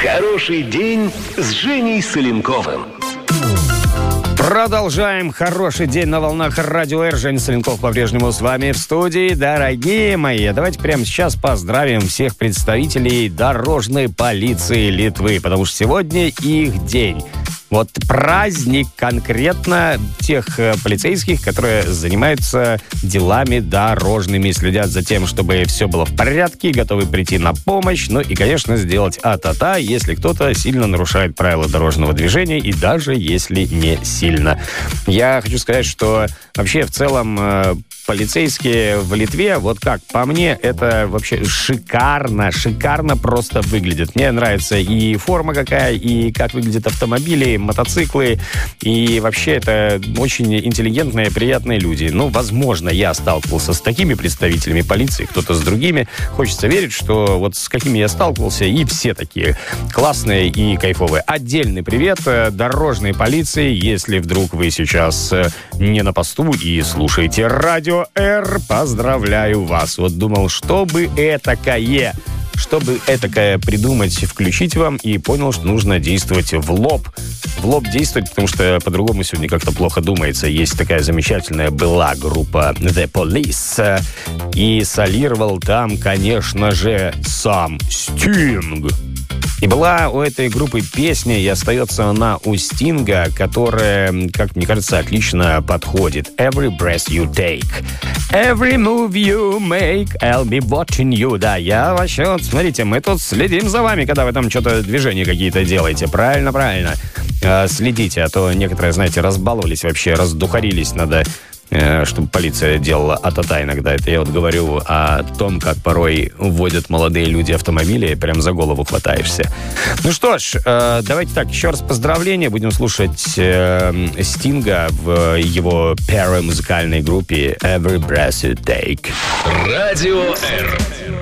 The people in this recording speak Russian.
Хороший день с Женей Соленковым. Продолжаем. Хороший день на волнах Радио Р. Женя Соленков по-прежнему с вами в студии. Дорогие мои, давайте прямо сейчас поздравим всех представителей дорожной полиции Литвы, потому что сегодня их день. Вот праздник конкретно тех полицейских, которые занимаются делами дорожными, следят за тем, чтобы все было в порядке, готовы прийти на помощь, ну и, конечно, сделать а-та-та, если кто-то сильно нарушает правила дорожного движения, и даже если не сильно. Я хочу сказать, что вообще в целом полицейские в Литве, вот как по мне, это вообще шикарно просто выглядит. Мне нравится и форма какая, и как выглядят автомобили, мотоциклы, и вообще это очень интеллигентные, приятные люди. Ну, возможно, я сталкивался с такими представителями полиции, кто-то с другими. Хочется верить, что вот с какими я сталкивался, и все такие классные и кайфовые. Отдельный привет дорожной полиции, если вдруг вы сейчас не на посту и слушаете Радио Р, поздравляю вас. Вот думал, чтобы этакое придумать, включить вам, и понял, что нужно действовать в лоб. В лоб действовать, потому что по-другому сегодня как-то плохо думается. Есть такая замечательная была группа The Police, и солировал там, конечно же, сам Стинг. И была у этой группы песня, и остается она у Стинга, которая, как мне кажется, отлично подходит. Every breath you take, every move you make, I'll be watching you. Да, я вообще, вот смотрите, мы тут следим за вами, когда вы там что-то, движения какие-то делаете. Правильно. Следите, а то некоторые, знаете, разбаловались вообще, раздухарились, надо... чтобы полиция делала а-та-та иногда. Это я вот говорю о том, как порой вводят молодые люди автомобили, прям за голову хватаешься. Ну что ж, давайте так, еще раз поздравления. Будем слушать Стинга в его первой музыкальной группе Every Breath You Take. Радио Р.